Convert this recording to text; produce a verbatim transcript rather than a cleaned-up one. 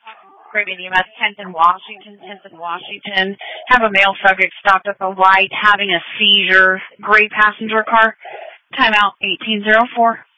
Great E M S, tenth in Washington, tenth in Washington. Have a male subject stopped at the light having a seizure. Gray passenger car. Timeout eighteen oh four.